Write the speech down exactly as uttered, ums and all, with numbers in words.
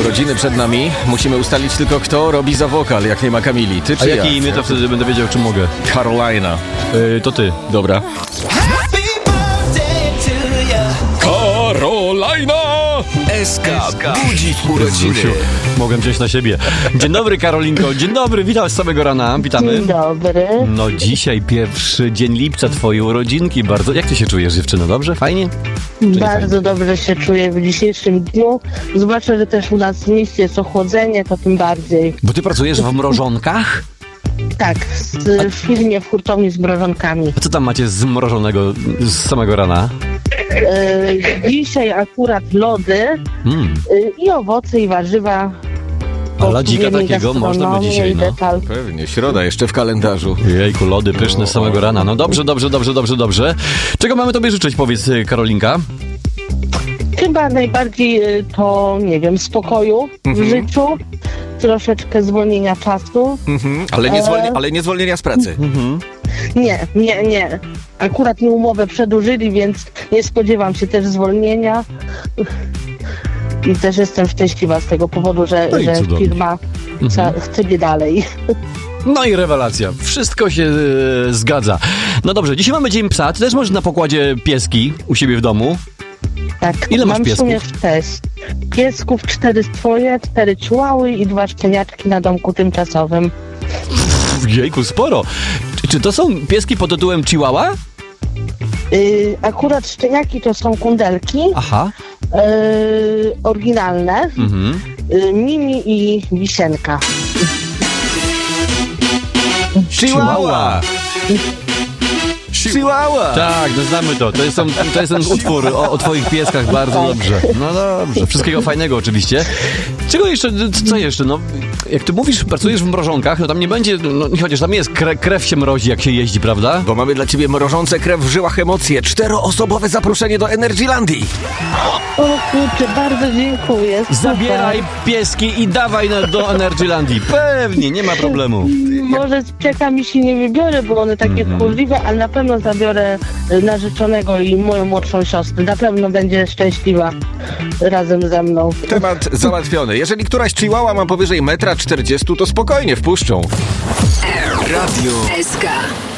urodziny przed nami. Musimy ustalić tylko, kto robi za wokal, jak nie ma Kamili. Ty czy A ja? jakie imię, to wtedy będę wiedział, czy mogę. Carolina. Yy, to ty. Dobra. Carolina! S K budzi w urodziny. Zusiu, mogłem wziąć na siebie. Dzień dobry, Karolinko. Dzień dobry, witam z samego rana. Witamy. Dzień dobry. No dzisiaj pierwszy dzień lipca, twoje urodzinki. Bardzo. Jak ty się czujesz, dziewczyno? Dobrze? Fajnie? Bardzo dobrze się czuję w dzisiejszym dniu. Zobaczę, że też u nas w mieście jest ochłodzenie, to tym bardziej. Bo ty pracujesz w mrożonkach? Tak, w, w firmie, w hurtowni z mrożonkami. A co tam macie zmrożonego z samego rana? E, dzisiaj akurat lody Mm. e, i owoce, i warzywa. A lodzika Odpowiedniej takiego można by gastronomii dzisiaj, i no. detal. Pewnie, środa jeszcze w kalendarzu. Jejku, lody pyszne z samego rana. No dobrze, dobrze, dobrze, dobrze, dobrze. Czego mamy tobie życzyć, powiedz, Karolinka? Chyba najbardziej e, to, nie wiem, spokoju w życiu, troszeczkę zwolnienia czasu. Mhm. Ale, nie zwolni- ale nie zwolnienia z pracy. Nie, nie, nie. Akurat mi umowę przedłużyli, więc nie spodziewam się też zwolnienia. I też jestem szczęśliwa z tego powodu, że, No i że cudownie. firma chce, chce mnie dalej. No i rewelacja. Wszystko się e, zgadza. No dobrze, dzisiaj mamy Dzień Psa. Ty też masz na pokładzie pieski u siebie w domu. Tak, Ile masz mam piesków? w sumie sześć. Piesków, cztery swoje, cztery ciułały i dwa szczeniaczki na domku tymczasowym. Jejku, sporo. Czy, czy to są pieski pod tytułem Chihuahua? Yy, akurat szczeniaki to są kundelki, Aha. yy, oryginalne, Mhm. yy, Mimi i Wisienka. Chihuahua! Chihuahua! Tak, no znamy to. To jest, ten- to jest ten utwór o, o twoich pieskach, bardzo dobrze. No dobrze, wszystkiego fajnego oczywiście. Czego jeszcze, co jeszcze? No, jak ty mówisz, pracujesz w mrożonkach, no tam nie będzie, no chociaż tam jest, kre, krew się mrozi, jak się jeździ, prawda? Bo mamy dla ciebie mrożące krew w żyłach emocje. Czteroosobowe zaproszenie do Energylandii. O kurczę, bardzo dziękuję. Super. Zabieraj pieski i dawaj na, do Energylandii. Pewnie, nie ma problemu. Może z psiakami się nie wybiorę, bo one takie Mhm. tchórzliwe, ale na pewno zabiorę y, narzeczonego i moją młodszą siostrę. Na pewno będzie szczęśliwa razem ze mną. Temat załatwiony. Jeżeli któraś chihuahua ma powyżej metra czterdziestu, to spokojnie wpuszczą. Radio S K.